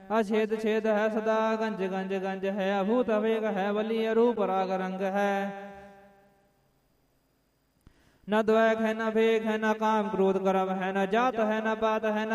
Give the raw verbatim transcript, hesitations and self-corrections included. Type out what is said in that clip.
अछेद छेद है सदा गंज गंज गंज है अभूत अवेग है बली अरूप राग रंग है न द्वैक है न भेग है न काम क्रोध कर्म है न जात है न पात है न